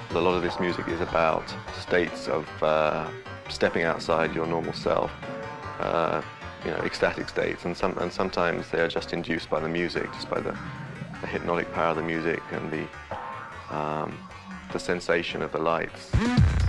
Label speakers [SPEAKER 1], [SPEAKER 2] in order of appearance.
[SPEAKER 1] A lot of this music is about states of stepping outside your normal self, ecstatic states, and sometimes they are just induced by the music, just by the hypnotic power of the music and the sensation of the lights.